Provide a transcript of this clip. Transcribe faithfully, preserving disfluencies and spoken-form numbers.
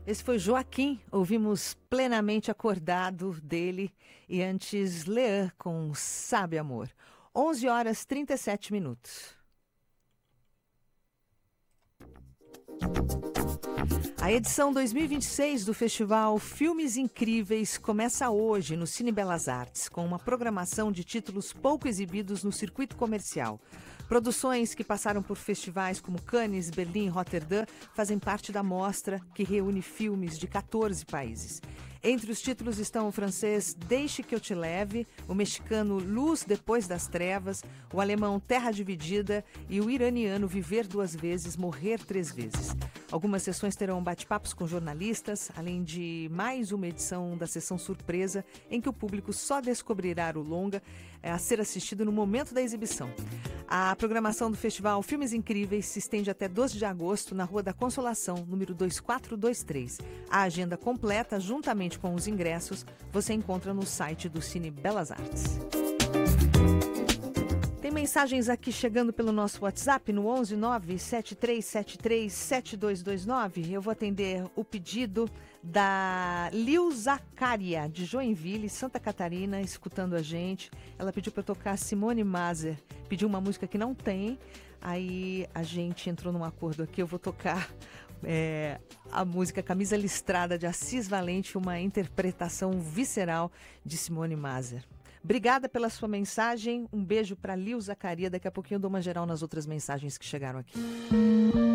Esse foi Joaquim, ouvimos Plenamente Acordado dele e antes Leã com Sabe Amor. onze horas e trinta e sete minutos. A edição dois mil e vinte e seis do Festival Filmes Incríveis começa hoje no Cine Belas Artes, com uma programação de títulos pouco exibidos no circuito comercial. Produções que passaram por festivais como Cannes, Berlim e Roterdã fazem parte da mostra, que reúne filmes de quatorze países. Entre os títulos estão o francês Deixe que eu te leve, o mexicano Luz depois das trevas, o alemão Terra dividida e o iraniano Viver duas vezes, morrer três vezes. Algumas sessões terão bate-papos com jornalistas, além de mais uma edição da sessão surpresa, em que o público só descobrirá o longa a ser assistido no momento da exibição. A programação do Festival Filmes Incríveis se estende até doze de agosto na Rua da Consolação, número dois quatro dois três. A agenda completa, juntamente com os ingressos, você encontra no site do Cine Belas Artes. Tem mensagens aqui chegando pelo nosso WhatsApp no onze nove sete três sete três sete dois dois nove. Eu vou atender o pedido da Lil Zacária, de Joinville, Santa Catarina, escutando a gente. Ela pediu para eu tocar Simone Maser. Pediu uma música que não tem. Aí a gente entrou num acordo aqui. Eu vou tocar é, a música Camisa Listrada, de Assis Valente, uma interpretação visceral de Simone Maser. Obrigada pela sua mensagem. Um beijo para Lil Zacária. Daqui a pouquinho eu dou uma geral nas outras mensagens que chegaram aqui.